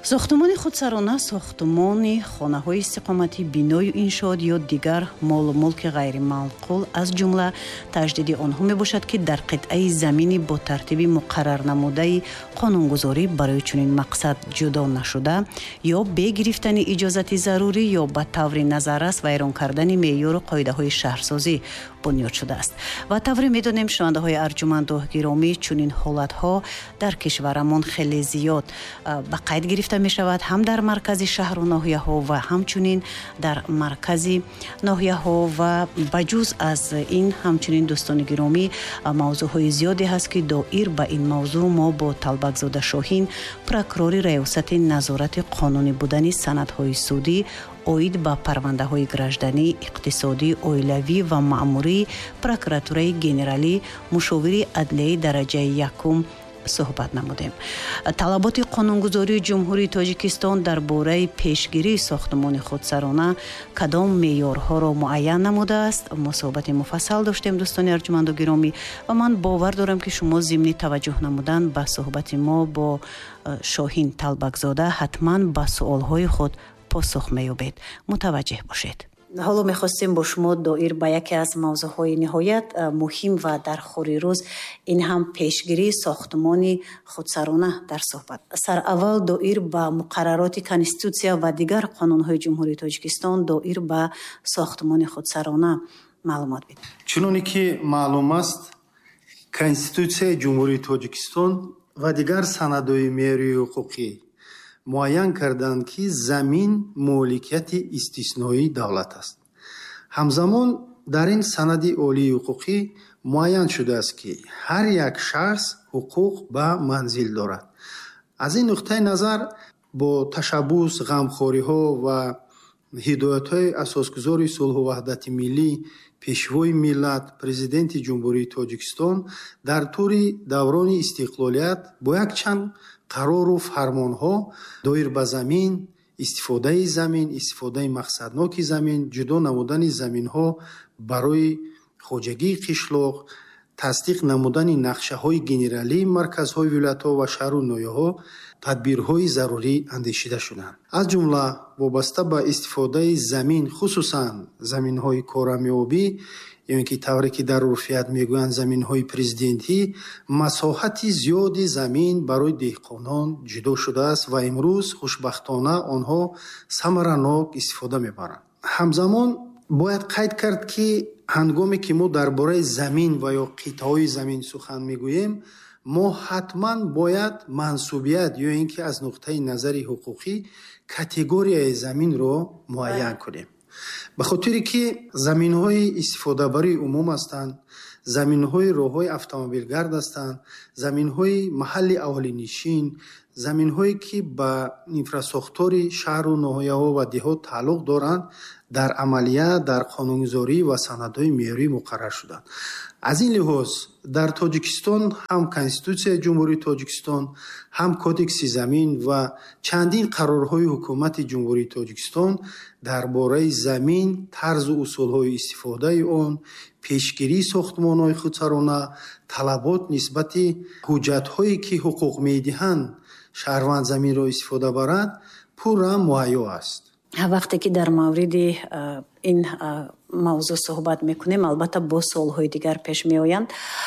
сохтмони худсарона сохтмони хонаҳои истиқоматӣ, бинои иншоот ё дигар молу мулки ғайримаъқул аз ҷумла таҷдиди онҳо мебошад, ки дар қитъаи замини бо тартиби муқаррар намудаи қонунгузорӣ барои чунин мақсад ҷудо нашуда ё бе гирифтани иҷозати зарурӣ ё ба таври назаррас вайрон кардани меъёру қоидаҳои шаҳрсозӣ бунёд шудааст. ва тавре медонем шунавандаҳои арҷуманду гиромӣ, чунин ҳолатҳо дар кишварамон хеле зиёд ба қайд гирифта мешавад, ҳам дар маркази шаҳру ноҳияҳо ва ҳамчунин дар маркази ноҳияҳо. ва ба ҷуз аз ин ҳамчунин дӯстони гиромӣ мавзӯъҳои зиёде ҳаст, ки доир ба ин мавзӯъ мо бо Талбакзода Шоҳин, прокурори раёсати назорати қонунӣ будани санадҳои судӣ оид ба парвандаҳои гражданӣ, иқтисодӣ, оилавӣ ва маъмурӣ, прокуратураи генералӣ, мушовири адлияи дараҷаи якум суҳбат намудем. талаботи қонунгузории ҷумҳурии Тоҷикистон дар бораи пешгирии сохтмони худсарона кадом меъёрҳоро муайян намудааст? мо суҳбати муфассал доштем дӯстони арҷуманду гиромӣ ва ман бовар дорам, ки шумо зимни таваҷҷӯҳ намудан ба суҳбати мо бо Шоҳин Талбакзода ҳатман ба суолҳои худ посух меёбед. мутаваҷҷеҳ бошед. ҳоло мехостем бо шумо доир ба яке аз мавзӯъҳои ниҳоят муҳим ва дар хури рӯз, ин ҳам пешгирии сохтмони худсарона дар суҳбат. сараввал доир ба муқаррароти конститутсия ва дигар қонунҳои ҷумҳурии Тоҷикистон доир ба сохтмони худсарона маълумот бидед. чуноне ки маълум аст, конститутсияи ҷумҳурии Тоҷикистон ва дигар санадҳои меъёрии ҳуқуқӣ муайян карданд, ки замин моликияти истисноии давлат аст. ҳамзамон дар ин санади олии ҳуқуқӣ муайян шудааст, ки ҳар як шахс ҳуқуқ ба манзил дорад. аз ин нуқтаи назар бо ташаббус, ғамхориҳо ва ҳидоятҳои асосгузори сулҳу ваҳдати миллӣ, пешвои миллат, президенти ҷумҳурии Тоҷикистон дар тӯри даврони истиқлолият бо якчанд қарору фармонҳо доир ба замин, истифодаи замин, истифодаи мақсадноки замин, ҷудо намудани заминҳо барои хоҷагии қишлоқ, тасдиқ намудани нақшаҳои генералии марказҳои вилоятҳо ва шаҳру ноҳияҳо тадбирҳои зарурӣ андешида шуданд. аз ҷумла вобаста ба истифодаи замин, хусусан заминҳои корамиёбӣ, ё ки тавре ки дар урфият мегӯянд заминҳои президентӣ, масоҳати зиёди замин барои деҳқонон ҷудо шудааст ва имрӯз хушбахтона онҳо самаранок истифода мебаранд. ҳамзамон бояд қайд кард, ки ҳангоме ки мо дар бораи замин ва ё қитъаҳои замин сухан мегӯем, мо ҳатман бояд мансубият ё ин ки аз нуқтаи назари ҳуқуқӣ категорияи заминро муайян кунем. ба хотире ки заминҳои истифодабарии умум ҳастанд, заминҳои роҳҳои автомобилгард ҳастанд, заминҳои маҳалли аҳолинишин, заминҳое ки ба инфрасохтори шаҳру ноҳияҳо ва деҳот тааллуқ доранд, дар амалият дар қонунгузорӣ ва санадҳои меъёрӣ муқаррар шуданд. аз ин лиҳоз дар Тоҷикистон ҳам Конститутсияи ҷумҳурии Тоҷикистон, ҳам Кодекси замин ва чандин қарорҳои ҳукумати ҷумҳурии Тоҷикистон дар бораи замин, тарзу усулҳои истифодаи он, пешгирии сохтмонҳои худсарона, талабот нисбати ҳуҷҷатҳое ки ҳуқуқ медиҳанд шаҳрванд заминро истифода барад, пурра муайё аст. вақте ки дар мавриди ин мавзӯъ суҳбат мекунем, албатта бо суолҳои дигар пеш меоянд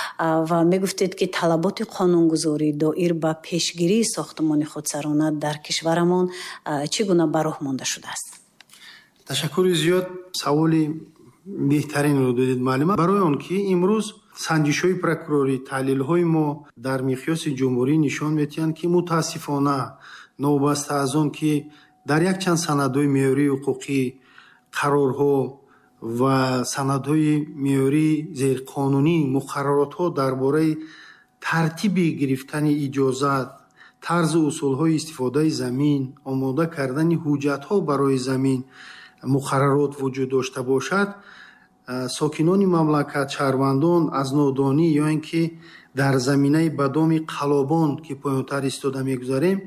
ва мегуфтед, ки талаботи қонунгузорӣ доир ба пешгирии сохтмони худсарона дар кишварамон чӣ гуна ба роҳ монда шудааст? ташаккури зиёд, саволи беҳтаринро додед маълима. барои он ки имрӯз санҷишҳои прокурорӣ, таҳлилҳои мо дар миқёси ҷумҳурӣ нишон медиҳанд, ки мутаассифона новобаста аз он ки дар якчанд санадҳои меъёрии ҳуқуқӣ, қарорҳо ва санадҳои меъёрии зерқонунӣ, муқарраротҳо дар бораи тартиби гирифтани иҷозат, тарзу усулҳои истифодаи замин, омода кардани ҳуҷҷатҳо барои замин, муқаррарот вуҷуд дошта бошад, сокинони мамлакат, шаҳрвандон аз нодонӣ ё ин ки дар заминаи ба доми қалобон ки поёнтар истода мегузарем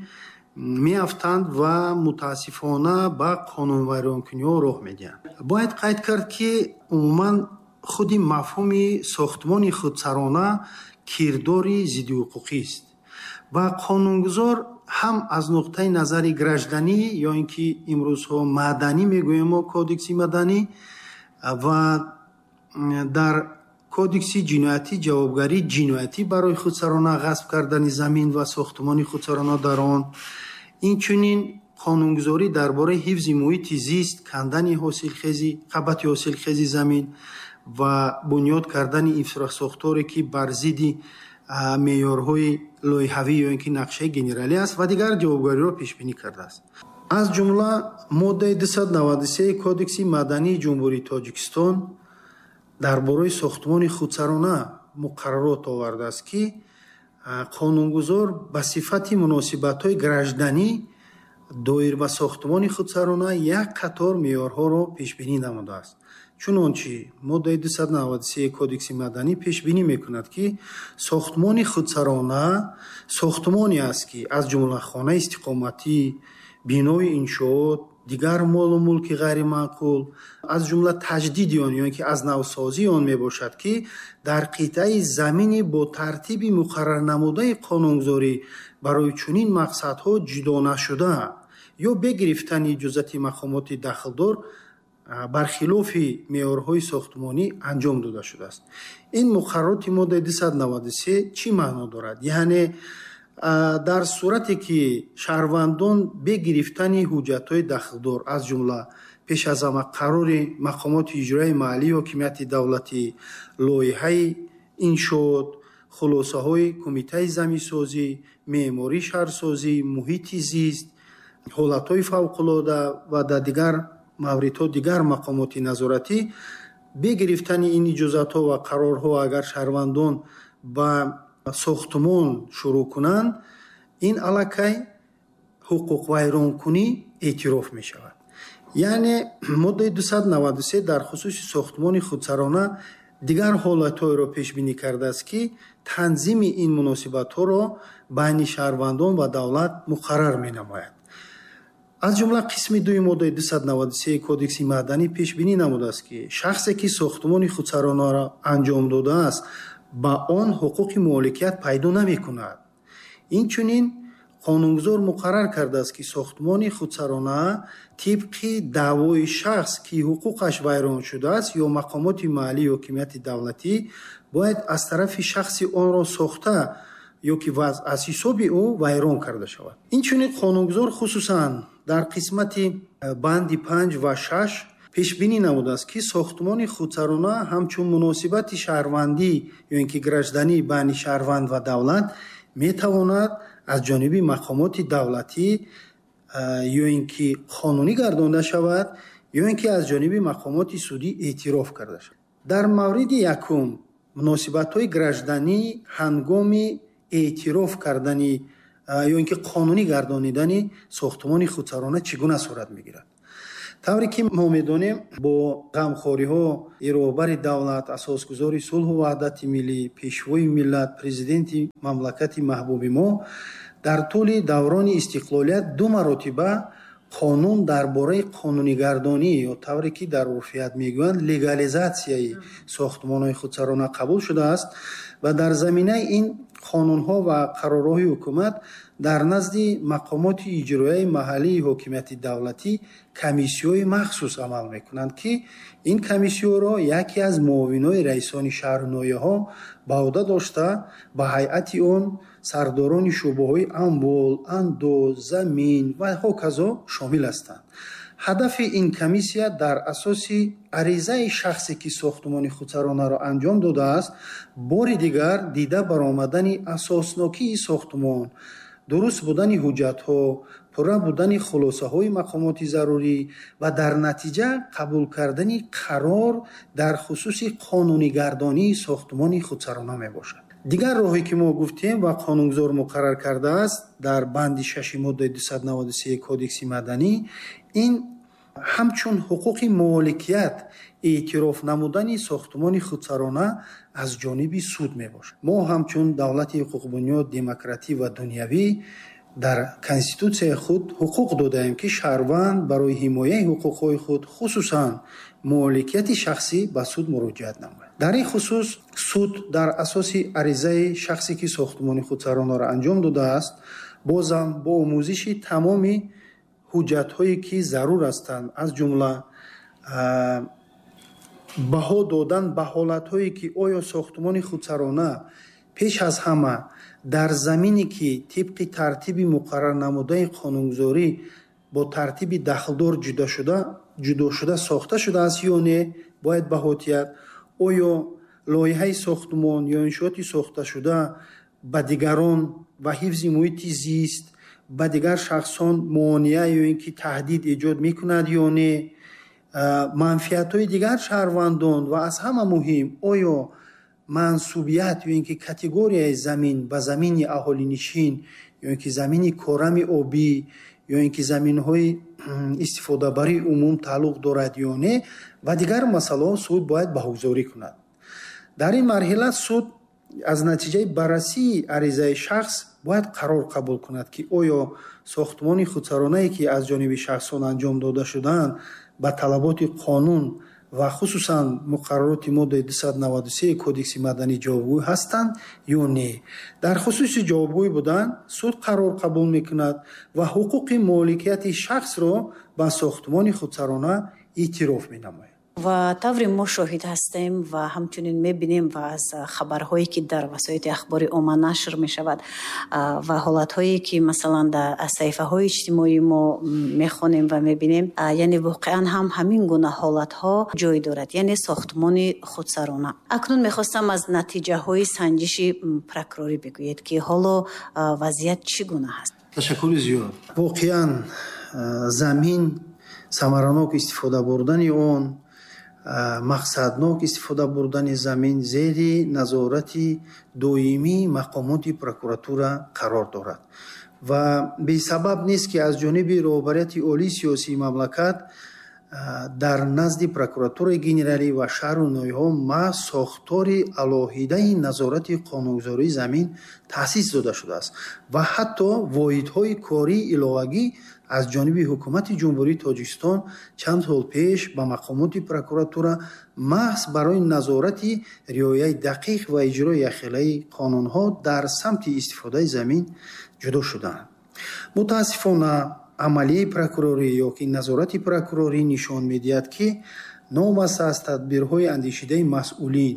меафтанд ва мутаассифона ба қонунвайронкуниҳо роҳ медиҳанд. бояд қайд кард, ки умуман худи мафҳуми сохтмони худсарона кирдори зиддиҳуқуқист ва қонунгузор ҳам аз нуқтаи назари гражданӣ ё ин ки имрӯзҳо маданӣ мегӯем мо кодекси маданӣ ва дар кодекси ҷиноятӣ ҷавобгарии ҷиноятӣ барои худсарона ғасб кардани замин ва сохтмони худсарона дар он, инчунин қонунгузорӣ дар бораи ҳифзи муҳити зист, кандани ҳосилхези қабати ҳосилхези замин ва бунёд кардани инфрасохторе ки бар зидди меъёрҳои лоиҳавӣ ё ин ки нақшаи генералӣ аст ва дигар ҷавобгариро пешбинӣ кардааст. аз ҷумла моддаи 293 кодекси мадании ҷумҳурии Тоҷикистон дар бораи сохтмони худсарона муқаррарот овардааст ки қонунгузор ба сифати муносибатҳои гражданӣ доир ба сохтмони худсарона як қатор меъёрҳоро пешбинӣ намудааст. чунончи моддаи 293 кодекси маданӣ пешбинӣ мекунад ки сохтмони худсарона сохтмоне аст ки аз ҷумла хонаи истиқоматӣ, бинои иншоот, дигар молу мулки ғайримаъқул, аз ҷумла таҷдиди он ё ин ки аз навсозии он мебошад ки дар қитъаи замини бо тартиби муқаррарнамудаи қонунгузорӣ барои чунин мақсадҳо ҷудо нашуда ё бе гирифтани иҷозати мақомоти дахлдор бархилофи меъёрҳои сохтмонӣ анҷом дода шудааст. ин муқаррароти моддаи 293 чӣ маъно дорад? яъне дар сурате ки шаҳрвандон бе гирифтани ҳуҷҷатҳои дахлдор аз ҷумла пеш аз ҳама қарори мақомоти иҷроии маҳаллии ҳокимияти давлатӣ, лоиҳаи иншоот, хулосаҳои кумитаи заминсозӣ, меъмории шаҳрсозӣ, муҳити зист, ҳолатҳои фавқулода ва дар дигар мавридҳо дигар мақомоти назоратӣ бе гирифтани ин иҷозатҳо ва қарорҳо агар шаҳрвандон ба сохтмон шурӯъ кунанд, ин аллакай ҳуқуқвайронкунӣ эътироф мешавад. яъне моддаи 293 дар хусуси сохтмони худсарона дигар ҳолатҳоеро пешбинӣ кардааст ки танзими ин муносибатҳоро байни шаҳрвандон ва давлат муқаррар менамояд. аз ҷумла қисми дуи моддаи 293 кодекси маданӣ пешбинӣ намудааст ки шахсе ки сохтмони худсаронаро анҷом додааст ба он ҳуқуқи моликият пайдо намекунад. инчунин қонунгузор муқаррар кардааст ки сохтмони худсарона тибқи даъвои шахс ки ҳуқуқаш вайрон шудааст ё мақомоти маҳаллии ҳокимияти давлатӣ бояд аз тарафи шахси онро сохта ё ки аз ҳисоби ӯ вайрон карда шавад. инчунин қонунгузор хусусан дар қисмати банди 5 ва 6 пешбинӣ намудааст ки сохтмони худсарона ҳамчун муносибати шаҳрвандӣ ё ин ки гражданӣ байни шаҳрванд ва давлат метавонад аз ҷониби мақомоти давлатӣ ё ин ки қонунӣ гардонда шавад ё ин ки аз ҷониби мақомоти судӣ эътироф карда шавад. дар мавриди якум муносибатҳои гражданӣ ҳангоми эътироф кардани ё ин ки қонунӣ гардонидани сохтмони худсарона чӣ гуна сурат мегирад? тавре ки мо медонем бо ғамхориҳо роҳбари давлат, асосгузори сулҳу ваҳдати миллӣ, пешвои миллат, президенти мамлакати маҳбуби мо дар тӯли даврони истиқлолият ду маротиба қонун дар бораи қонунигардонӣ ё тавре ки дар урфият мегӯянд легализатсияи сохтмонҳои худсарона қабул шудааст ва дар заминаи ин қонунҳо ва қарорҳои ҳукумат дар назди мақомоти иҷроияи маҳаллии ҳокимияти давлатӣ комиссияҳои махсус амал мекунанд ки ин комиссияҳоро яке аз муовинои раисони шаҳру ноҳияҳо ба ӯҳда дошта ба ҳайати он сардорони шӯъбаҳои амвол, андоз, замин ва ҳоказо шомил ҳастанд. ҳадафи ин комиссия дар асоси аризаи шахсе ки сохтмони худсаронаро анҷом додааст бори дигар дида баромадани асоснокии сохтмон, дуруст будани ҳуҷҷатҳо, пурра будани хулосаҳои мақомоти зарурӣ ва дар натиҷа қабул кардани қарор дар хусуси қонунигардонии сохтмони худсарона мебошад. дигар роҳе ки мо гуфтем ва қонунгузор муқаррар кардааст дар банди 6 моддаи 293 кодекси маданӣ ин ҳамчун ҳуқуқи моликият эътироф намудани сохтмони худсарона аз ҷониби суд мебошад. мо ҳамчун давлати ҳуқуқбунёд, демократӣ ва дунявӣ дар конститутсияи худ ҳуқуқ додаем ки шаҳрванд барои ҳимояи ҳуқуқҳои худ хусусан моликияти шахсӣ ба суд муроҷиат намояд. дар ин хусус суд дар асоси аризаи шахсе ки сохтмони худсаронаро анҷом додааст бозам бо омӯзиши тамоми ҳуҷҷатҳое ки зарур ҳастанд, аз ҷумла баҳо додан ба ҳолатҳое ки оё сохтмони худсарона пеш аз ҳама дар замине ки тибқи тартиби муқаррар намудаи қонунгузорӣ бо тартиби дахлдор ҷудо шуда сохта шудааст ё не, бояд баҳотият оё лоиҳаи сохтмон ё иншооти сохташуда ба дигарон ва ҳифзи муҳити зист ба дигар шахсон муонеа ё ин ки таҳдид эҷод мекунад ё не, манфиатҳои дигар шаҳрвандон ва аз ҳама муҳим оё мансубият ё ин ки категорияи замин ба замини аҳолинишин ё ин ки замини корами обӣ ё ин ки заминҳои истифодабарии умум тааллуқ дорад ё не ва дигар масъалаҳо суд бояд баҳогузорӣ кунад. дар ин марҳила суд аз натиҷаи баррасии аризаи шахс бояд қарор қабул кунад ки оё сохтмони худсаронае ки аз ҷониби шахсон анҷом дода шудаанд ба талаботи қонун ва хусусан муқаррароти моддаи 293 кодекси маданӣ ҷавобгӯ ҳастанд ё не. дар хусуси ҷавобгӯ будан суд қарор қабул мекунад ва ҳуқуқи моликияти шахсро ба сохтмони худсарона эътироф менамояд. ва таври мо шоҳид ҳастем ва ҳамчунин мебинем ва аз хабарҳое ки дар васоити ахбори умма нашр мешавад ва ҳолатҳое ки масалан дар саҳифаҳои иҷтимоӣ мо мехонем ва мебинем, яъне воқеан ҳам ҳамин гуна ҳолатҳо ҷой дорад, яъне сохтмони худсарона. акнун мехостам аз натиҷаҳои санҷиши прокурорӣ бигӯед ки ҳоло вазъият чӣ гуна ҳаст? ташаккури зиёд. воқеан замин самаранок истифода бурдани он, мақсаднок истифода бурдани замин зери назорати доимии мақомоти прокуратура қарор дорад ва бесабаб нест ки аз ҷониби роҳбарияти олии сиёсии мамлакат дар назди прокуратураи генералӣ ва шаҳру ноҳияҳо маҳз сохтори алоҳидаи назорати қонунгузории замин таъсис дода шудааст ва ҳатто воҳидҳои кории иловагӣ аз ҷониби ҳукумати ҷумҳурии Тоҷикистон чанд сол пеш ба мақомоти прокуратура маҳз барои назорати риояи дақиқ ва иҷрои яхелаи қонунҳо дар самти истифодаи замин ҷудо шудаанд. мутаассифона амалияи прокурорӣ ё ки назорати прокурорӣ нишон медиҳад ки новбаста аз тадбирҳои андешидаи масъулин,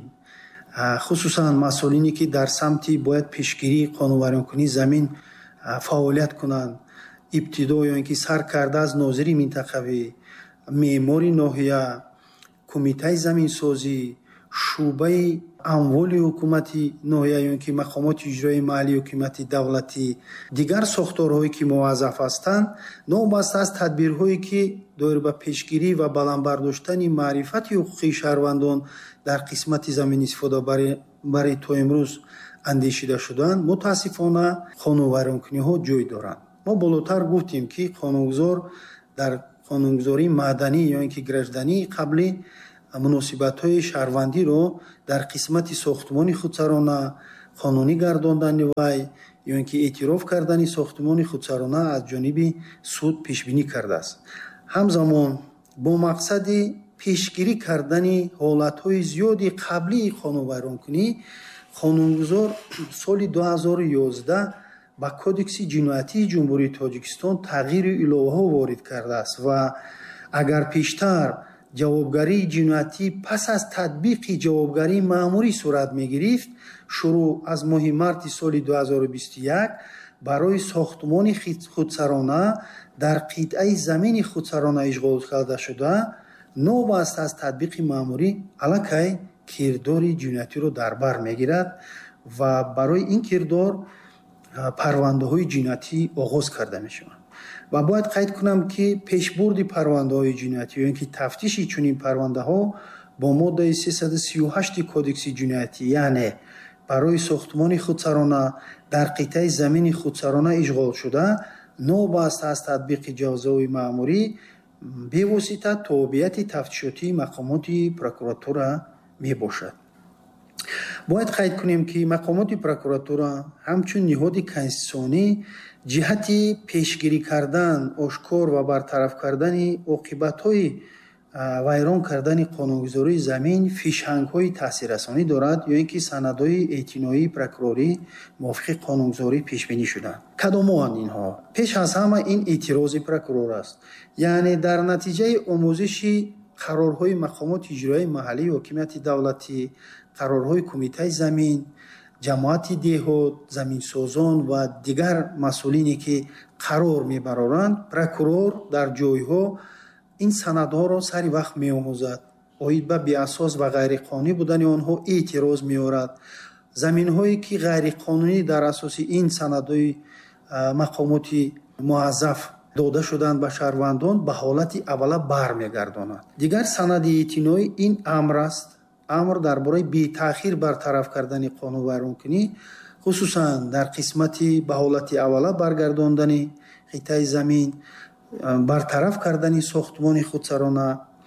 хусусан масъулине ки дар самти бояд пешгирии қонунваронкунии замин фаъолият кунанд, ибтидо ё ин ки сар карда аз нозири минтақавӣ, меъмори ноҳия, кумитаи заминсозӣ, шуъбаи амволи ҳукумати ноҳия ё ин ки мақомоти иҷроии маҳаллии ҳукумати давлатӣ, дигар сохторҳое ки муваззаф ҳастанд, новбаста аз тадбирҳое ки доир ба пешгирӣ ва баландбардоштани маърифати ҳуқуқии шаҳрвандон дар қисмати заминистифодабарӣ то имрӯз андешида шудаанд, мутаассифона қонунваронкуниҳо ҷой доранд. мо болотар гуфтем ки қонунгузор дар қонунгузории маданӣ ё ин ки граждании қаблӣ муносибатҳои шаҳрвандиро дар қисмати сохтмони худсарона қонунӣ гардондани вай ё ин ки эътироф кардани сохтмони худсарона аз ҷониби суд пешбинӣ кардааст. ҳамзамон бо мақсади пешгирӣ кардани ҳолатҳои зиёди қаблии қонунвайронкунӣ, қонунгузор соли 2011 ба кодекси ҷиноятии ҷумҳурии Тоҷикистон тағйиру иловаҳо ворид кардааст ва агар пештар ҷавобгарии ҷиноятӣ пас аз татбиқи ҷавобгарии маъмурӣ сурат мегирифт, шурӯъ аз моҳи марти соли 2021 барои сохтмони худсарона дар қитъаи замини худсарона ишғол карда шуда, новбаста аз татбиқи маъмурӣ аллакай кирдори ҷиноятиро дар бар мегирад ва барои ин кирдор парвандаҳои ҷиноятӣ оғоз карда мешаванд. ва бояд қайд кунам ки пешбурди парвандаҳои ҷиноятӣ ё ин ки тафтиши чунин парвандаҳо бо моддаи 338 кодекси ҷиноятӣ, яъне барои сохтмони худсарона дар қитъаи замини худсарона ишғол шуда, новбаста аз татбиқи ҷазои маъмурӣ бевосита тобеати тафтишотии мақомоти прокуратура мебошад. бояд қайд кунем ки мақомоти прокуратура ҳамчун ниҳоди конститутсионӣ ҷиҳати пешгирӣ кардан, ошкор ва бартараф кардани оқибатҳои вайрон кардани қонунгузории замин фишҳангҳои таъсиррасонӣ дорад ё ин ки санадҳои эътиноии прокурорӣ мувофиқи қонунгузорӣ пешбинӣ шуданд. Кадомоанд инҳо? Пеш аз ҳама ин эътирози прокурор аст. Яъне дар натиҷаи омӯзиши қарорҳои мақомоти иҷроии маҳаллии ҳокимияти давлатӣ, қарорҳои кумитаи замин, ҷамоати деҳот, заминсозон ва дигар масъулине ки қарор мебароранд, прокурор дар ҷойҳо ин санадҳоро сари вақт меомӯзад, оид ба беасос ва ғайриқонунӣ будани онҳо эътироз меорад. заминҳое ки ғайриқонунӣ дар асоси ин санадҳои мақомоти муаззаф дода шуданд ба шаҳрвандон ба ҳолати аввала бармегардонад. дигар санади эътиноӣ ин амр аст. амр дар бораи бетаъхир бартараф кардани қонунвайронкунӣ, хусусан дар қисмати ба ҳолати аввала баргардондани қитъаи замин, бартараф кардани сохтмони худсарона.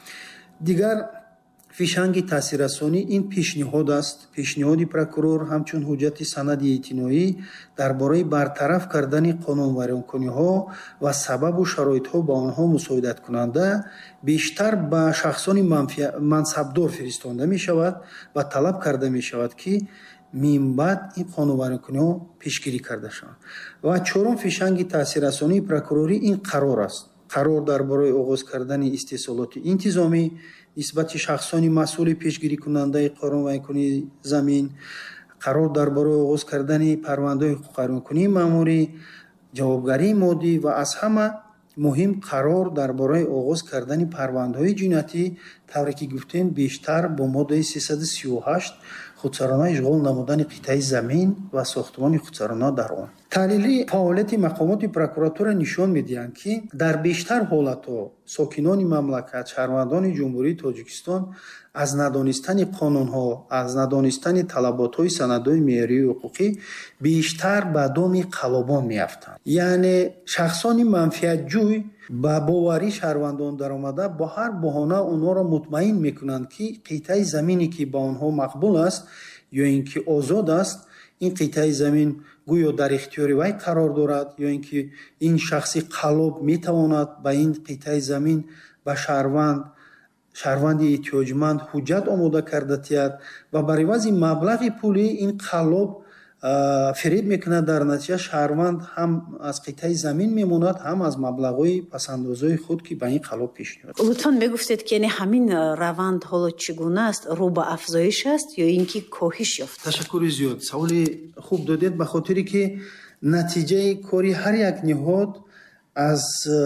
дигар фишанги таъсиррасонӣ ин пешниҳод аст. пешниҳоди прокурор ҳамчун ҳуҷҷати санади эътиноӣ дар бораи бартараф кардани қонунвайронкуниҳо ва сабабу шароитҳо ба онҳо мусоидаткунанда бештар ба шахсони мансабдор фиристонда мешавад ва талаб карда мешавад ки минбаъд ин қонунвайронкуниҳо пешгирӣ карда шаванд. ва чорум фишанги таъсиррасонии прокурорӣ ин қарор аст. қарор дар бораи оғоз кардани истеҳсолоти интизомӣ нисбати шахсони масъули пешгирикунандаи қонунвайронкунии замин, қарор дар бораи оғоз кардани парвандаҳои ҳуқуқвайронкунии маъмурӣ, ҷавобгарии моддӣ ва аз ҳама муҳим қарор дар бораи оғоз кардани парвандаҳои ҷиноятӣ, тавре ки гуфтем бештар бо моддаи 338 худсарона ишғол намудани қитъаи замин ва сохтмони худсарона дар он. таҳлили фаъолияти мақомоти прокуратура нишон медиҳанд ки дар бештар ҳолатҳо сокинони мамлакат, шаҳрвандони ҷумҳурии Тоҷикистон аз надонистани қонунҳо, аз надонистани талаботҳои санадҳои меъёрии ҳуқуқӣ бештар ба доми қалобон меафтанд. яъне шахсони манфиатҷӯй ба бовари шаҳрвандон даромада бо ҳар баҳона онҳоро мутмаин мекунанд ки қитъаи замине ки ба онҳо мақбул аст ё ин ки озод аст, ин қитъаи замин гӯё дар ихтиёри вай қарор дорад ё ин ки ин шахси қалоб метавонад ба ин қитъаи замин ба шаҳрванди эҳтиёҷманд ҳуҷҷат омода карда тиҳад ва бар ивази маблағи пулӣ ин қалоб фиреб мекунад. дар натиҷа шаҳрванд ҳам аз қитъаи замин мемонад, ҳам аз маблағҳои пасандозаи худ ки ба ин қалоб пешниҳод. лутфан мегуфтед ки яъне ҳамин раванд ҳоло чӣ гуна аст? рӯ ба афзоиш аст ё ин ки коҳиш ёфт? ташаккури зиёд. саволи хуб додед, ба хотире ки натиҷаи кори ҳар як ниҳод аз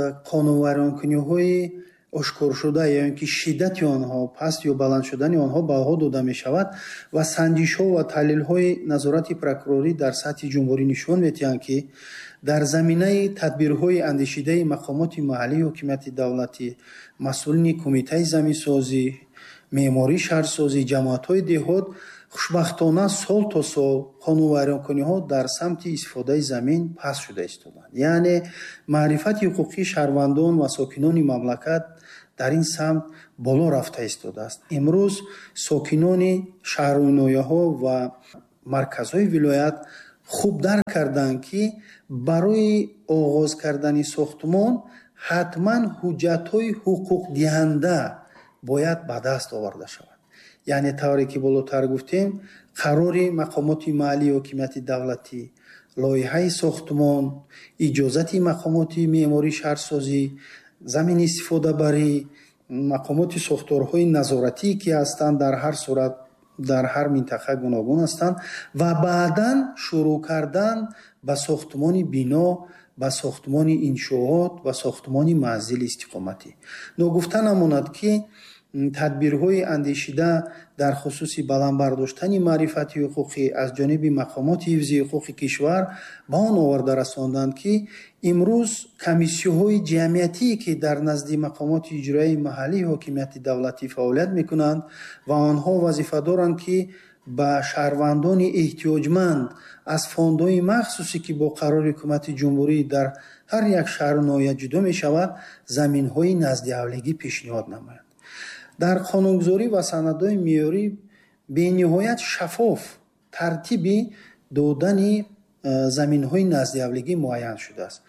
қонунвайронкуниҳои ошкоршуда ё ин ки шиддати онҳо, паст ё баланд шудани онҳо баҳо дода мешавад ва санҷишҳо ва таҳлилҳои назорати прокурорӣ дар сатҳи ҷумҳурӣ нишон медиҳанд ки дар заминаи тадбирҳои андешидаи мақомоти маҳаллии ҳокимияти давлатӣ, масъулини кумитаи заминсозӣ, меъмории шаҳрсозӣ, ҷамоатҳои деҳот хушбахтона сол то сол қонунвайронкуниҳо дар самти истифодаи замин паст шуда истоданд. яъне маърифати ҳуқуқии шаҳрвандон ва сокинони мамлакат дар ин самт боло рафта истодааст. имрӯз сокинони шаҳрҳои ва марказҳои вилоят хуб дарк карданд ки барои оғоз кардани сохтмон ҳатман ҳуҷҷатҳои ҳуқуқдиҳанда бояд ба даст оварда шавад. яъне тавре ки болотар гуфтем, қарори мақомоти маҳаллии ҳокимияти давлатӣ, лоиҳаи сохтмон, иҷозати мақомоти меъмории шаҳрсозӣ, замини истифодабарӣ, мақомоти сохторҳои назоратӣ ки ҳастанд дар ҳар сурат дар ҳар минтақа гуногун ҳастанд ва баъдан шурӯъ кардан ба сохтмони бино, ба сохтмони иншоот ва сохтмони манзили истиқоматӣ. ногуфта намонад ки тадбирҳои андешида дар хусуси баландбардоштани маърифати ҳуқуқӣ аз ҷониби мақомоти ҳифзи ҳуқуқи кишвар ба он оварда расонданд ки имрӯз комиссияҳои ҷамъиятие ки дар назди мақомоти иҷроии маҳаллии ҳокимияти давлатӣ фаъолият мекунанд ва онҳо вазифа доранд ки ба шаҳрвандони эҳтиёҷманд аз фондҳои махсусе ки бо қарори ҳукумати ҷумҳурӣ дар ҳар як шаҳру ноҳия ҷудо мешавад, заминҳои наздиавлигӣ пешниҳод намоянд. дар қонунгузорӣ ва санадҳои меъёрӣ бениҳоят шаффоф тартиби додани заминҳои наздиавлигӣ муайян шудааст.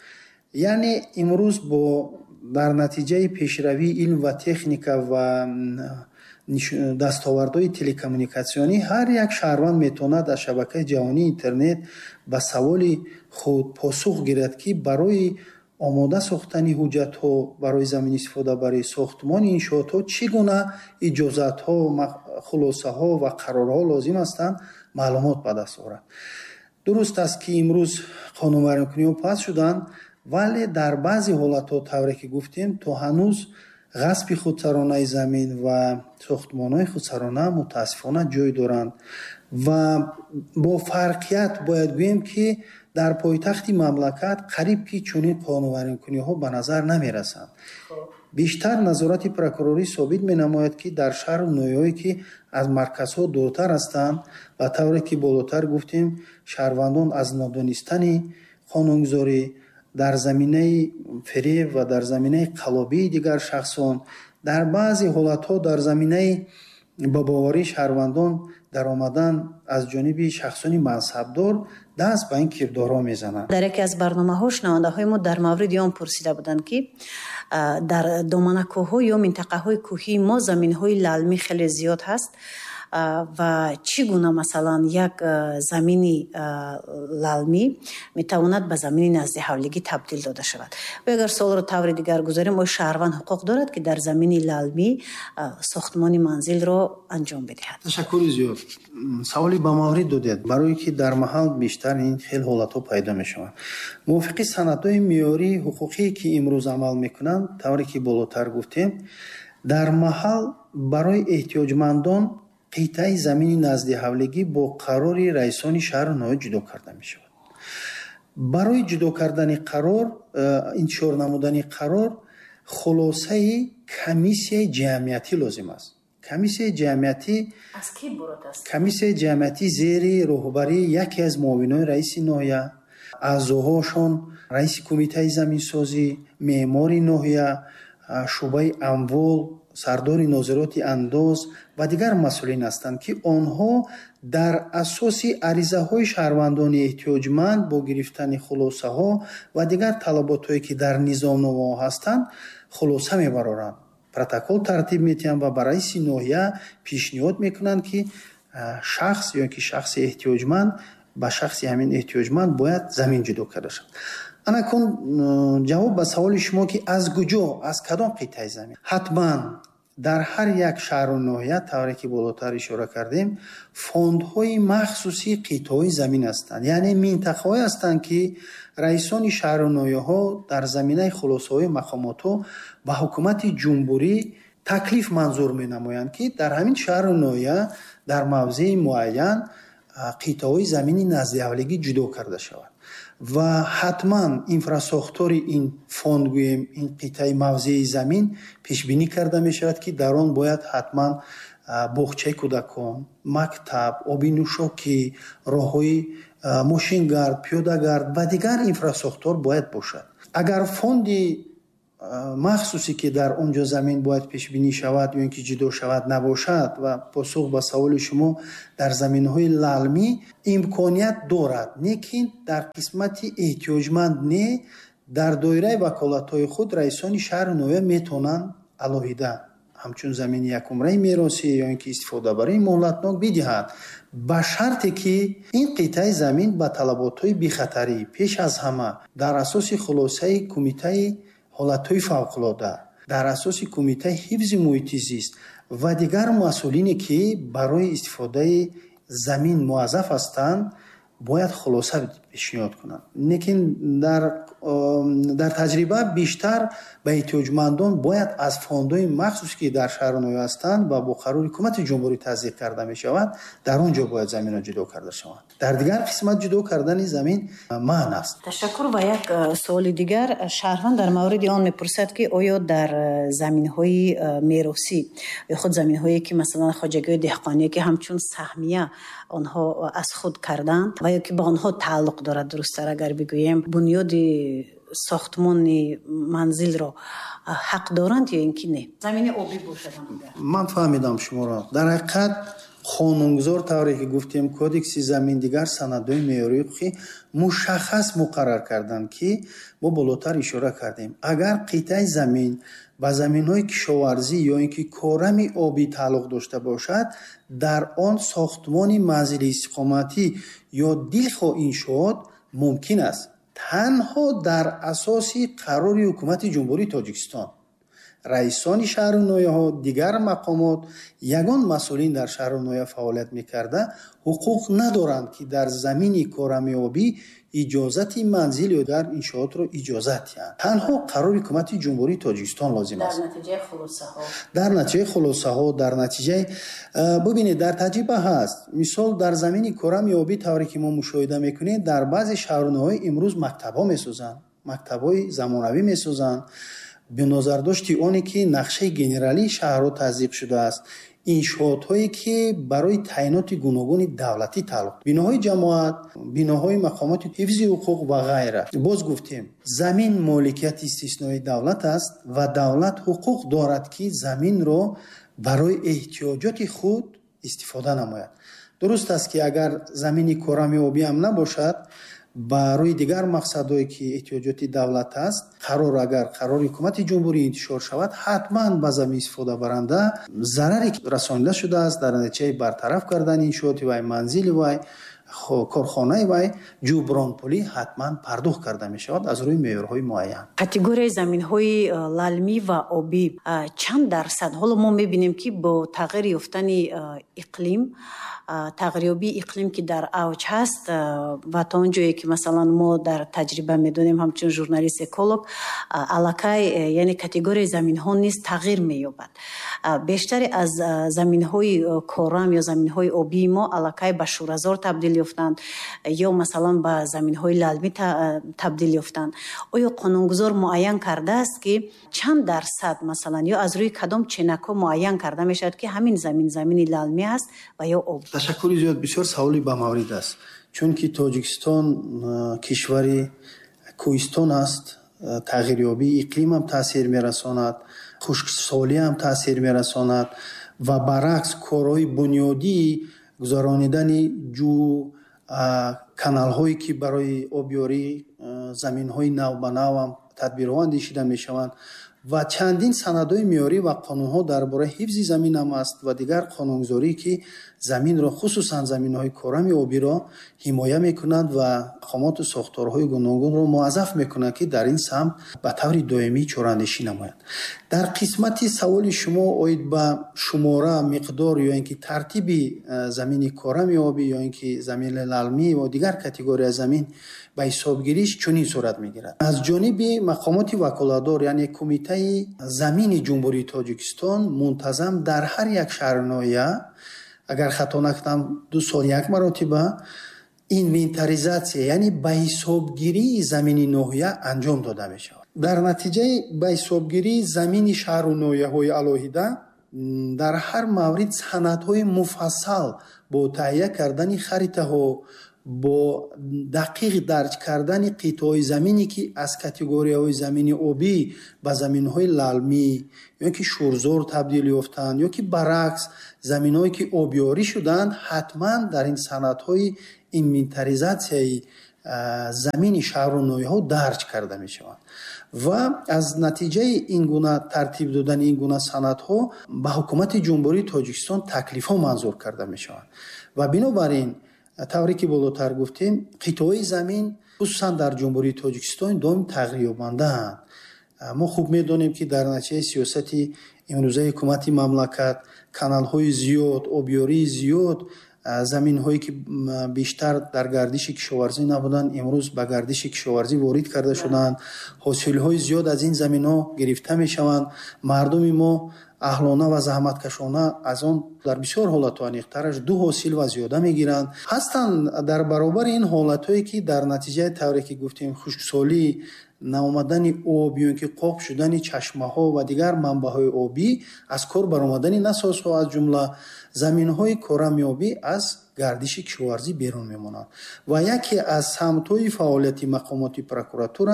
яъне имрӯз бо дар натиҷаи пешравии илм ва техника ва дастовардҳои телекоммуникатсионӣ ҳар як шаҳрванд метавонад аз шабакаи ҷаҳонии интернет ба саволи худ посух гирад, ки барои омода сохтани ҳуҷҷатҳо барои замин истифода барои сохтмони иншоотҳо чӣ гуна иҷозатҳо, хулосаҳо ва қарорҳо лозим ҳастанд маълумот ба даст орад. дуруст аст ки имрӯз қонунварикуниҳо паст шуданд, вале дар баъзе ҳолатҳо тавре ки гуфтем то ҳанӯз ғасби худсаронаи замин ва сохтмонҳои худсарона мутаассифона ҷой доранд ва бо фарқият бояд гӯем ки дар пойтахти мамлакат қариб ки чунин қонунварикуниҳо ба назар намерасанд. бештар назорати прокурорӣ собит менамояд ки дар шаҳру ноҳияҳое ки аз марказҳо дуртар ҳастанд, ба тавре ки болотар гуфтем, шаҳрвандон аз нодонистани қонунгузорӣ дар заминаи фиреб ва дар заминаи қалобии дигар шахсон, дар баъзе ҳолатҳо дар заминаи ба боварии шаҳрвандон даромадан аз ҷониби шахсони мансабдор даст ба ин кирдорҳо мезананд. дар яке аз барномаҳо шунавандаҳои мо дар мавриди он пурсида буданд ки дар доманакӯҳҳо ё минтақаҳои кӯҳии мо заминҳои лалмӣ хеле зиёд ҳаст ва чӣ гуна масалан як замини лалмӣ метавонад ба замини наздиҳавлигӣ табдил дода шавад. ва агар суолро таври дигар гузорем, оя шаҳрванд ҳуқуқ дорад ки дар замини лалмӣ сохтмони манзилро анҷом бидиҳад? ташаккури зиёд. саволи ба маврид додед, барое ки дар маҳал бештар ин хел ҳолатҳо пайдо мешаванд. мувофиқи санадҳои меъёрии ҳуқуқие ки имрӯз амал мекунанд, тавре ки болотар гуфтем, дар маҳал барои эҳтиёҷмандон қитъаи замини наздиҳавлигӣ бо қарори раисони шаҳру ноҳия ҷудо карда мешавад. барои ҷудо кардани қарор, интишор намудани қарор, хулосаи комиссияи ҷамъиятӣ лозим аст. комиссияи ҷамъиятӣ зери роҳбарии яке аз муовинони раиси ноҳия, аъзоҳошон раиси кумитаи заминсозӣ, меъмори ноҳия, шӯъбаи амвол, сардори нозироти андоз ва дигар масъулин ҳастанд ки онҳо дар асоси аризаҳои шаҳрвандони эҳтиёҷманд бо гирифтани хулосаҳо ва дигар талаботҳое ки дар низомномаҳо ҳастанд хулоса мебароранд, протокол тартиб медиҳанд ва ба раиси ноҳия пешниҳод мекунанд ки шахс ё ки шахси эҳтиёҷманд ба шахси ҳамин эҳтиёҷманд бояд замин ҷудо карда шавад. анакун ҷавоб ба саволи шумо ки аз куҷо, аз кадом қитъаи замин? ҳатман дар ҳар як шаҳру ноҳия, тавре ки болотар ишора кардем, фондҳои махсуси қитъаҳои замин ҳастанд, яъне минтақаҳое ҳастанд ки раисони шаҳру ноҳияҳо дар заминаи хулосаҳои мақомотҳо ба ҳукумати ҷумҳурӣ таклиф манзур менамоянд ки дар ҳамин шаҳру ноҳия дар мавзеи муайян қитъаҳои замини наздиҳавлигӣ ҷудо карда шавад ва ҳатман инфрасохтори ин фонд, гӯем ин қитъаи мавзеи замин пешбинӣ карда мешавад ки дар он бояд ҳатман боғчаи кӯдакон, мактаб, оби нӯшокӣ, роҳҳои мошингард, пиёдагард ва дигар инфрасохтор бояд бошад. агар фонди махсусе ки дар он ҷо замин бояд пешбинӣ шавад ё ин ки ҷудо шавад набошад ва посух ба саволи шумо дар заминҳои лалмӣ имконият дорад, лекин дар қисмати эҳтиёҷманд не, дар доираи ваколатҳои худ раисони шаҳру ноҳия метавонанд алоҳида ҳамчун замини якумраи меросӣ ё ин ки истифодабарии муҳлатнок бидиҳанд, ба шарте ки ин қитъаи замин ба талаботҳои бехатарӣ пеш аз ҳама дар асоси хулосаи кумитаи ҳолатҳои фавқулода, дар асоси кумитаи ҳифзи муҳити зист ва дигар масъулине ки барои истифодаи замин муаззаф ҳастанд бояд хулоса пешниҳод кунанд. лекин дар таҷриба бештар ба эҳтиёҷмандон бояд аз фондҳои махсусе ки дар шаҳру ноҳия ҳастанд ва бо қарори ҳукумати ҷумҳурӣ таздиқ карда мешавад, дар он ҷо бояд заминҳо ҷудо карда шаванд. дар дигар қисмат ҷудо кардани замин маън аст. ташаккур. ва як суоли дигар, шаҳрванд дар мавриди он мепурсад ки оё дар заминҳои меросӣ ё худ заминҳое ки масалан хоҷагиҳои деҳқоние ки ҳамчун саҳмия онҳо аз худ карданд ва ё ки ба онҳо тааллуқ дорад, дурусттар агар бигӯем, бунёди сохтмони манзилро ҳақ доранд ё ин ки не? замини обӣ бошад. ман фаҳмидам шуморо. дар ҳақиқат қонунгузор тавре ки гуфтем кодекси замин дигар санадҳои меъёрии ҳуқуқӣ мушаххас муқаррар карданд ки мо болотар ишора кардем агар қитъаи замин ба заминҳои кишоварзӣ ё ин ки корами обӣ тааллуқ дошта бошад дар он сохтмони манзили истиқоматӣ ё дилхоҳ иншоот мумкин аст танҳо дар асоси қарори ҳукумати ҷумҳурии Тоҷикистон. раисони шаҳру ноҳияҳо дигар мақомот ягон масъулин дар шаҳру ноҳия фаъолият мекарда ҳуқуқ надоранд ки дар замини корамиёбӣ иҷозати манзил ё дар иншоотро иҷозат диҳанд. танҳо қарори ҳукумати ҷумҳурии Тоҷикистон лозим аст. дар натиҷаи хулосаҳо дар натиҷаи бубинед дар таҷриба ҳаст мисол дар замини корамиёбӣ тавре ки мо мушоҳида мекунем дар баъзе шаҳру ноҳияҳо имрӯз мактабҳо месозанд мактабҳои замонавӣ месозанд бинозардошти оне ки нақшаи генералии шаҳрҳо таздиқ шудааст иншоотҳое ки барои таъиноти гуногуни давлатӣ тааллуқ биноҳои ҷамоат биноҳои мақомоти ҳифзи ҳуқуқ ва ғайра. боз гуфтем замин моликияти истисноии давлат аст ва давлат ҳуқуқ дорад ки заминро барои эҳтиёҷоти худ истифода намояд. дуруст аст ки агар замини корамиёбӣ ҳам набошад барои дигар мақсадҳое ки эҳтиёҷоти давлат аст агар қарори ҳукумати ҷумҳурӣ интишор шавад ҳатман ба замин истифодабаранда зараре расонида шудааст дар натиҷаи бартараф кардани иншооти вай манзили вай корхонаи вай ҷубронпулӣ ҳатман пардохт карда мешавад аз рӯи меъёрҳои муайян. категорияи заминҳои лалмӣ ва обӣ чанд дарсад ҳоло мо мебинем ки бо тағйир ёфтани иқлим тағйирёбии иқлим ки дар авҷ ҳаст ва то он ҷое ки масалан мо дар таҷриба медонем ҳамчун журналист эколог аллакай яъне категорияи заминҳо низ тағйир меёбад. бештаре аз заминҳои корам ё заминҳои обии мо аллакай ба шӯразор табдил ёфтанд ё масалан ба заминҳои лалмӣ табдил ёфтанд. оё қонунгузор муайян кардааст ки чанд дарсад масалан ё аз рӯи кадом ченакҳо муайян карда мешавад ки ҳамин замини лалмӣ аст ва ё об. ташаккури зиёд бисёр саволи ба маврид аст чунки Тоҷикистон кишвари кӯҳистон аст тағйирёбии иқлим ҳам таъсир мерасонад хушксолӣ ҳам таъсир мерасонад ва баръакс корҳои бунёдии гузаронидани ҷӯ каналҳое ки барои обёрии заминҳои навбанав ҳам тадбирҳо андешида мешаванд ва чандин санадҳои меъёрӣ ва қонунҳо дар бораи ҳифзи замин ҳам аст ва дигар қонунгузорӣ ки заминро хусусан заминҳои корами обиро ҳимоя мекунанд ва мақомоту сохторҳои гуногунро муаззаф мекунанд ки дар ин самт ба таври доимӣ чораандешӣ намоянд. дар қисмати саволи шумо оид ба шумора миқдор ё ин ки тартиби замини корами обӣ ё ин ки замини лалмӣ ва дигар категорияи замин ба ҳисобгириш чунин сурат мегирад. аз ҷониби мақомоти ваколатдор яъне кумитаи замини ҷумҳурии Тоҷикистон мунтазам дар ҳар як шаҳру ноҳия агар хато накунам 2 сол як маротиба инвентаризатсия яъне ба ҳисобгирии замини ноҳия анҷом дода мешавад. дар натиҷаи ба ҳисобгирии замини шаҳру ноҳияҳои алоҳида дар ҳар маврид санадҳои муфассал бо таҳия кардани харитаҳо бо дақиқ дарҷ кардани қитъаҳои замине ки аз категорияҳои замини обӣ ба заминҳои лалмӣ ё ки шӯрзор табдил ёфтанд ё ки баръакс заминҳое ки обёрӣ шуданд ҳатман дар ин санадҳои инвентаризатсияи замини шаҳру ноҳияҳо дарҷ карда мешаванд ва аз натиҷаи ин гуна тартиб додани ин гуна санадҳо ба ҳукумати ҷумҳурии Тоҷикистон таклифҳо манзур карда мешаванд ва бинобар ин тавре ки болотар гуфтем қитъаҳои замин хусусан дар ҷумҳурии Тоҷикистон доим тағйирёбандаанд. мо хуб медонем ки дар натиҷаи сиёсати имрӯзаи ҳукумати мамлакат каналҳои зиёд обёрии зиёд заминҳое ки бештар дар гардиши кишоварзӣ набуданд имрӯз ба гардиши кишоварзӣ ворид карда шуданд ҳосилҳои зиёд аз ин заминҳо гирифта мешаванд мардуми мо аҳлона ва заҳматкашона аз он дар бисёр ҳолатҳо аниқтараш 2 ҳосил ва зиёда мегиранд ҳастанд дар баробари ин ҳолатҳое ки дар натиҷаи тавре ки гуфтем хушксолӣ наомадани об ё ки қоқ шудани чашмаҳо ва дигар манбаъҳои обӣ аз кор баромадани насозҳо аз ҷумла заминҳои корамиёбӣ аз гардиши кишоварзӣ берун мемонанд ва яке аз самтҳои фаъолияти мақомоти прокуратура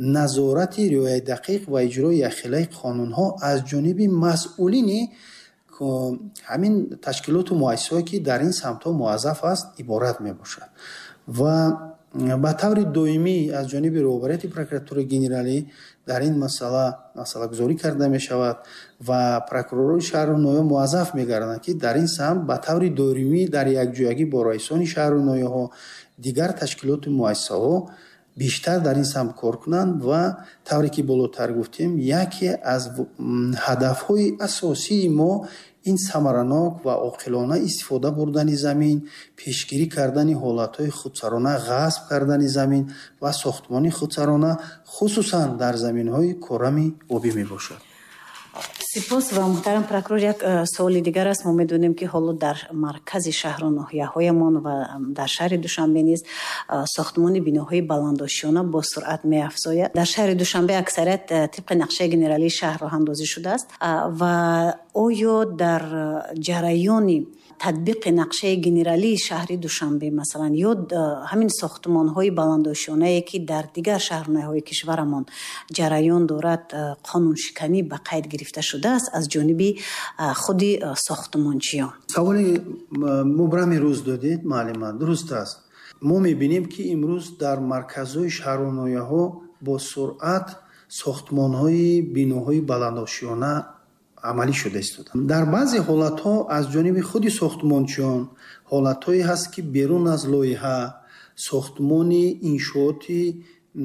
назорати риояи дақиқ ва иҷрои яхелаи қонунҳо аз ҷониби масъулини ҳамин ташкилоту муассисое ки дар ин самтҳо муаззаф аст иборат мебошад ва ба таври доимӣ аз ҷониби роҳбарияти прокуратураи генералӣ дар ин масъалагузорӣ карда мешавад ва прокуророи шаҳру ноё муаззаф мегарданд ки дар ин самт ба таври доимӣ дар якҷоягӣ бо раисони шаҳру ноёҳо дигар ташкилоту муассисаҳо بیشتر در این سمت کار کنند و طوری که بالاتر گفتیم یکی از هدف‌های اساسی ما این ثمرناک و عاقلانه استفاده بردن زمین، پیشگیری کردن حالت‌های خودسرانه غصب کردن زمین و ساختمان خودسرانه خصوصا در زمین‌های کرم آبی میباشد. سپاس و محترم پرокурор یک سوالی دیگر است. ما میدونیم که حالا در مرکز شهر و ناحیه‌هایمان و در شهر دوشنبه نیز ساختمان بناهای بلندآشیانه با سرعت می‌افزاید. در شهر دوشنبه اکثریت طبق نقشه گنرالی شهر راه اندازی شده است و آیا در جریان تطبیق نقشه گنرالی شهر دوشنبه مثلا یا همین ساختمان‌های بلندآشیانه‌ای که در دیگر شهرهای کشورمان جریان دارد قانون شکنی به قید گرفته شده است از جانب خود ساختمانچیان؟ سوال مبرم روز دادید معلم درست است. ما می‌بینیم که امروز در مرکزهای شهر و ناحیه‌ها با سرعت ساختمان‌های بناهای بلندآشیانه عملی شده است. در بعضی حالت‌ها از جانب خود ساختمانچیان حالت‌هایی هست که بیرون از لایحه ساختمان انشاءاتی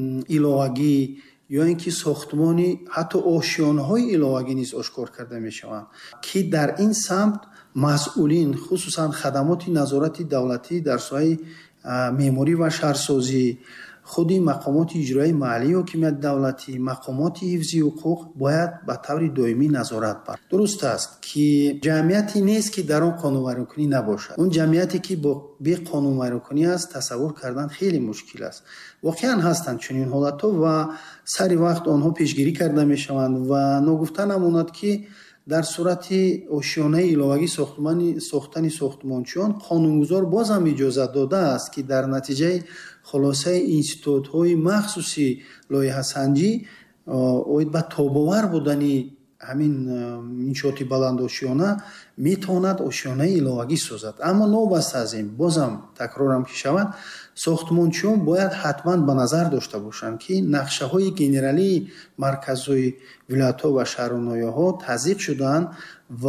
علاوگی یا اینکه ساختمانی حتی آشیانه‌های علاوگی نیز آشکار کرده می‌شوند که در این سمت مسئولین خصوصا خدمات نظارت دولتی در ساحه معماری و شهرسازی خودی مقامات اجرایی محلی و حکومت دولتی مقامات حفظی حقوق باید به طور دائمی نظارت بر. درست است که جمعیتی نیست که در آن قانون‌وری کنی نباشد. اون جمعیتی که با بی قانون‌وری کنی است تصور کردن خیلی مشکل است. واقعا هستند چنین حالت‌ها و سری وقت آنها پیشگیری کرده می‌شوند و نگفته نماند که در صورت آشیانه علاوگی ساختن ساختمانچیان قانونگذار باز هم اجازه داده است که در نتیجه خلاصه اینستیتوت‌های مخصوصی لایحه سنجی اوید به تاب‌آور بودنی همین انشاءات بلندآشیانه میتواند آشیانه علاوگی سازد. اما نوبسته از این بازم تکرارم که شود ساختمانچیان باید حتما به نظر داشته باشند که نقشه های گنرالی مرکزهای ولایت‌ها و شهر و ناحیه‌ها تضییق شدند و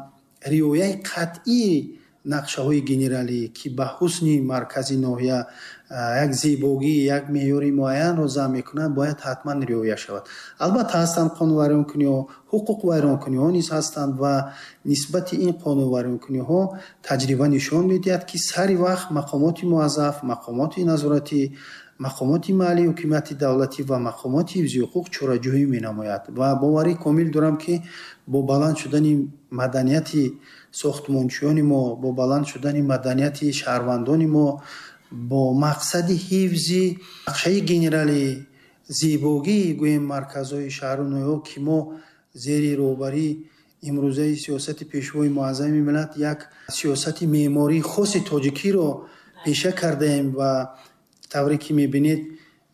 رعایت قطعی نقشه های گنرالی که به حسن مرکزی ناحیه یک زیبایی یک معیار معین را ضمن میکنند باید حتما رعایت شود. البته هستند قانون ویرانکنی‌ها حقوق ویرانکنی‌ها نیز هستند و نسبت این قانون ویرانکنی‌ها تجربه نشان میدهد که سری وقت مقامات موظف مقامات نظارتی مقامات محلی حکومت دولتی و مقامات حفظی حقوق چاره‌جویی می‌نماید و باوری کامل دارم که با بلند شدن مدنیت ساختمانچیان ما با بلند شدن مدنیت شهروندان ما با مقصد حفظ نقشه گنرالی زیبایی گویم مرکزهای شهر و ناحیه که ما زیر رهبری امروزه سیاست پیشوای معظم ملت یک سیاست معماری خاص تاجیکی را پیشه کرده ایم و طوری که میبینید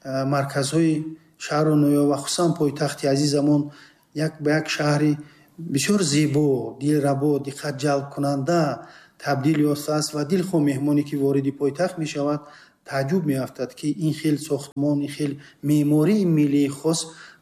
مرکزهای شهر و ناحیه و خصوصا پایتخت عزیزمون یک به یک شهری بسیار زیبا دلربا دقت جلب کننده تبدیل یافته است و دلخواه مهمانی که وارد پایتخت می شود تعجب می افتد که این خیلی ساختمان این خیلی معماری ملی خاص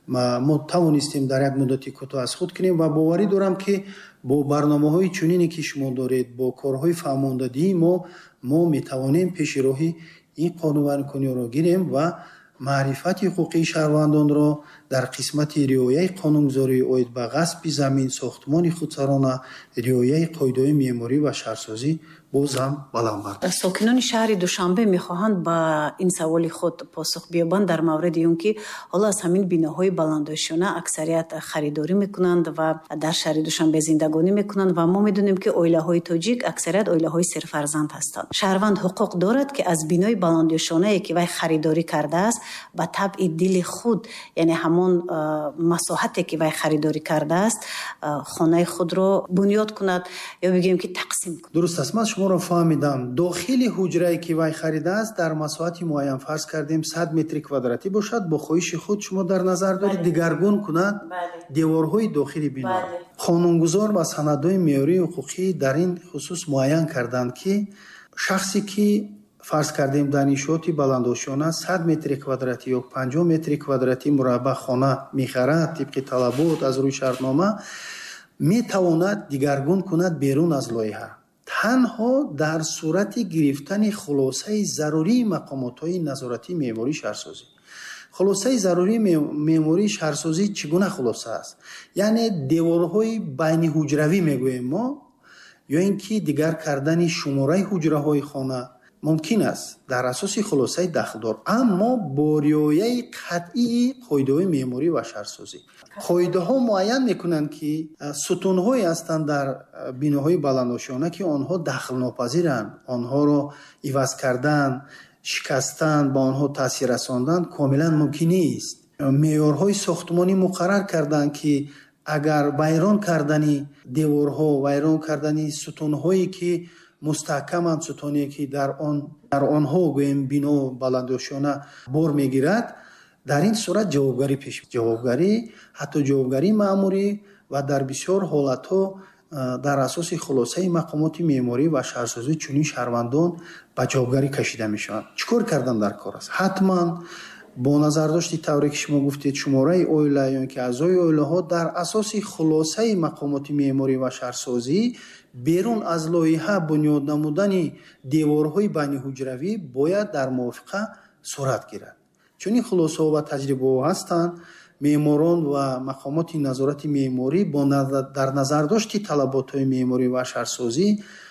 ما توانستیم در یک مدت کوتاه از خود کنیم و باوری دارم که با برنامه‌های چنینی که شما دارید با کارهای فرماندهی ما می توانیم پیش راهی این قانون‌وری را گیریم و معرفت حقوقی شهروندان را در قسمت رعایت قانونگذاری اوید به غصب زمین ساختمان خودسرانه رعایت قاعده‌های معماری و شهرسازی باز هم بلند برد. ساکنان شهر دوشنبه میخواهند با این سوال خود پاسخ بیابند در مورد اون که حالا از همین بناهای بلندآشیانه اکثریت خریداری میکنند و در شهر دوشنبه زندگانی میکنند و ما میدونیم که عائله‌های تاجیک اکثریت عائله‌های سرفرزند هستند. شهروند حقوق دارد که از بنای بلندآشیانه‌ای که وی خریداری کرده است به طبع دل خود یعنی همون مساحتی که وی خریداری کرده است خانه خود را بنیاد کند یا بگیم که تقسیم کند. درست است. شما را فهمیدم. داخل حجره که وی خریده است در مساحت معین فرض کردیم 100 متر کوادراتی باشد با خواهش خود شما در نظر دارید دگرگون کند دیوارهای داخلی بنا. қонунгузор ва санадҳои меъёрии ҳуқуқӣ дар ин хусус муайян карданд, ки шахсе ки фарз кардем дар иншооти баландошона 100 метри квадратӣ ё 50 метри квадратӣ мураббаъ хона мехарад тибқи талабот аз рӯи шартнома, метавонад дигаргун кунад берун аз лоиҳа, танҳо дар сурати гирифтани хулосаи зарурии мақомотҳои назоратии меъмории шаҳрсозӣ. хулосаи зарурии меъмории шаҳрсозӣ чӣ гуна хулоса аст? Яъне деворҳои байниҳуҷравӣ мегӯем мо, ё ин ки дигар кардани шумораи ҳуҷраҳои хона мумкин аст дар асоси хулосаи дахлдор, аммо бо риояи қатъии қоидаҳои меъморӣ ва шаҳрсозӣ. қоидаҳо муайян мекунанд, ки сутунҳое ҳастанд дар биноҳои баландошона, ки онҳо дахлнопазиранд, онҳоро иваз кардан, шикастан, ба онҳо таъсир расондан комилан мумкин нест. меъёрҳои сохтмонӣ муқаррар карданд, ки агар вайрон кардани деворҳо, вайрон кардани сутунҳое ки мустаҳкаманд, сутуне ки дар онҳо гӯем бино баландошона бор мегирад, дар ин сурат ҷавобгарӣ пеш ҷавобгарӣ, ҳатто ҷавобгарии маъмурӣ ва дар бисёр ҳолатҳо дар асоси хулосаи мақомоти меъморӣ ва шаҳрсозӣ чунин шаҳрвандон ба ҷавобгарӣ кашида мешаванд. чӣ кор кардан дар кор аст? ҳатман бо назардошти тавре ки шумо гуфтед, шумораи оила ё ин ки аъзои оилаҳо дар асоси хулосаи мақомоти меъморӣ ва шаҳрсозӣ берун аз лоиҳа бунёд намудани деворҳои байниҳуҷравӣ бояд дар мувофиқа сурат гирад. чунин хулосаҳо ва таҷрибаҳо ҳастанд. меъморон ва мақомоти назорати меъморӣ бо дар назардошти талаботҳои меъморӣ ва шаҳрсозӣ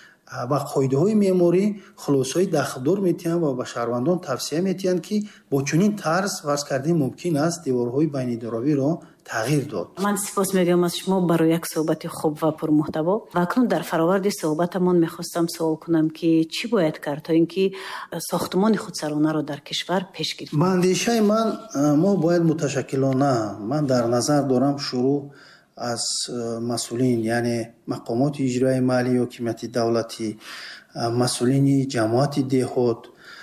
ва қоидаҳои меъморӣ хулосаҳои дахлдор метиҳанд ва ба шаҳрвандон тавсия метиҳанд, ки бо чунин тарз фарз кардем мумкин аст деворҳои байниҳуҷравиро тағйир дод. ман сипос мегӯям аз шумо барои як суҳбати хуб ва пурмуҳтаво. ва акнун дар фароварди суҳбатамон мехостам суол кунам, ки чӣ бояд кард то ин ки сохтмони худсаронаро дар кишвар пеш гирад? ба андешаи ман мо бояд муташаккилона, ман дар назар дорам шурӯъ аз масъулин, яъне мақомоти иҷроии маҳаллии ҳокимияти давлатӣ, масъулини ҷамоати деҳот,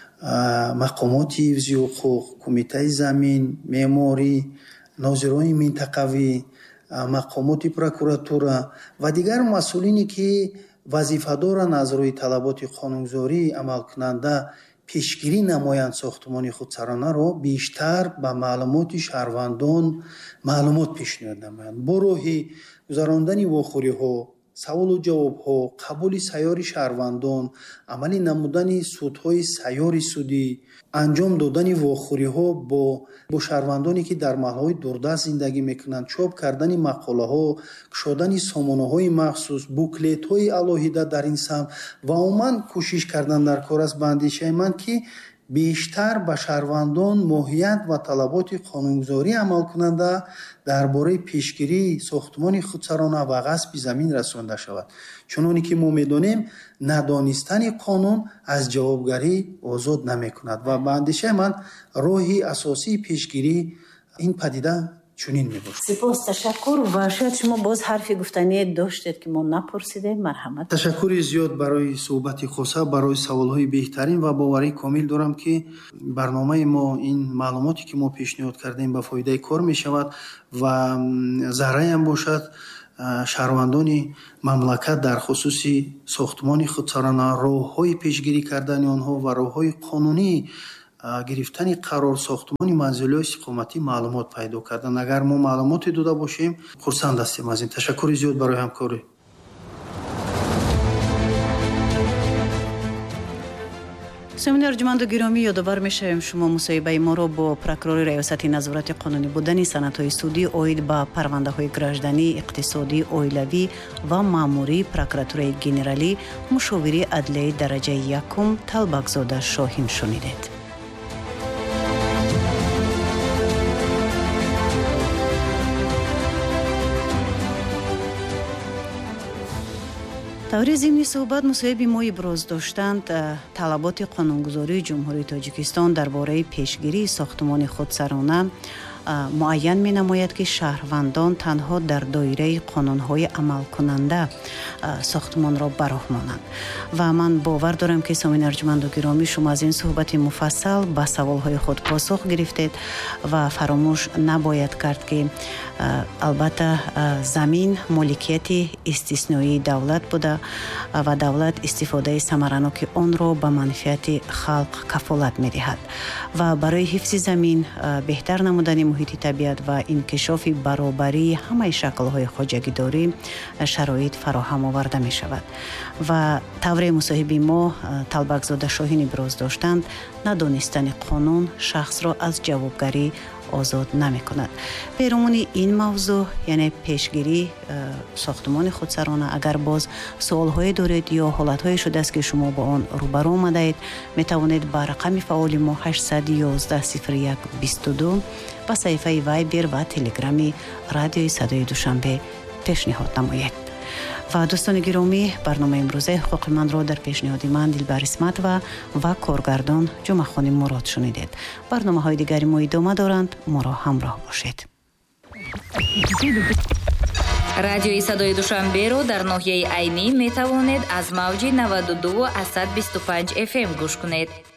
мақомоти ҳифзи ҳуқуқ, кумитаи замин, меъморӣ, нозирони минтақавӣ, мақомоти прокуратура ва дигар масъулине ки вазифадоранд аз рӯи талаботи қонунгузории амалкунанда пешгирӣ намоянд сохтмони худсаронаро бештар ба маълумоти шаҳрвандон маълумот пешниҳод намоянд. бо роҳи гузарондани вохӯриҳо, саволу ҷавобҳо, қабули сайёри шаҳрвандон, амалӣ намудани судҳои сайёри судӣ, анҷом додани вохӯриҳо бо шаҳрвандоне ки дар маҳалҳои дурдаст зиндагӣ мекунанд, чоп кардани мақолаҳо, кушодани сомонаҳои махсус, буклетҳои алоҳида дар ин самт ва умуман кӯшиш кардан дар кор аст. ба андешаи ман, ки бештар ба шаҳрвандон моҳият ва талаботи қонунгузорӣ амалкунанда дар бораи пешгирии сохтмони худсарона ва ғасби замин расонда шавад. чуноне ки мо медонем, надонистани қонун аз ҷавобгарӣ озод намекунад ва ба андешаи ман роҳи асосии пешгирии ин падида чунин мебошад. сипос, ташаккур. ва шояд шумо боз ҳарфи гуфтание доштед ки мо напурсидем. марҳамат. ташаккури зиёд барои суҳбати хоса, барои саволҳои беҳтарин ва боварии комил дорам, ки барномаи мо, ин маълумоте ки мо пешниҳод кардем ба фоидаи кор мешавад ва зарраям бошад шаҳрвандони мамлакат дар хусуси сохтмони худсарона, роҳҳои пешгирӣ кардани онҳо ва роҳҳои қонунии гирифтани қарор сохтмони манзилиҳои истиқоматӣ маълумот пайдо кардан. агар мо маълумоте дода бошем, хурсанд ҳастем аз ин. ташаккури зиёд барои ҳамкорӣ. сомиёни арҷуманду гиромӣ, ёдовар мешавем шумо мусоҳибаи моро бо прокурори раёсати назорати қонунӣ будани санадҳои судӣ оид ба парвандаҳои гражданӣ, иқтисодӣ, оилавӣ ва маъмурӣ прокуратураи генералӣ, мушовири адлияи дараҷаи якум Талбакзода Шоҳин шунидед. таври зимни суҳбат мусоҳиби мо иброз доштанд талаботи қонунгузории ҷумҳурии Тоҷикистон дар бораи пешгирии сохтмони худсарона муайян менамояд ки шаҳрвандон танҳо дар доираи қонунҳои амалкунанда сохтмонро бароҳ монанд. ва ман бовар дорам ки сомин арҷуманду гиромӣ шумо аз ин суҳбати муфассал ба саволҳои худ посух гирифтед ва фаромӯш набояд кард ки албатта замин моликияти истисноии давлат буда ва давлат истифодаи самараноки онро ба манфиати халқ кафолат медиҳад ва барои ҳифзи замин, беҳтар намудани муҳити табиат ва инкишофи баробарии ҳамаи шаклҳои хоҷагидорӣ шароит фароҳам оварда мешавад. ва тавре мусоҳиби мо Талбакзода Шоҳин иброз доштанд, надонистани қонун шахсро аз ҷавобгарӣ озод намекунад. берумуни ин мавзӯъ, яъне пешгирӣ сохтмони худсарона, агар боз суолҳое доред ё ҳолатҳое шудааст ки шумо бо он рӯбарӯ омадаед, метавонед ба рақами фаъоли мо 811 01 22 ба саҳифаи Вайбер ва Телеграми радиои Садои Душанбе пешниҳод намоед. ва дӯстони гиромӣ, барномаи имрӯзаи ҳуқуқи манро дар пешниҳоди ман Дилбар Исматова ва коргардон Ҷумъахони Мурод шунидед. барномаҳои дигари мо идома доранд. моро ҳамроҳ бошед. радиои Садои Душанберо дар ноҳияи Айнӣ метавонед аз мавҷи 92,125 FM гӯш кунед.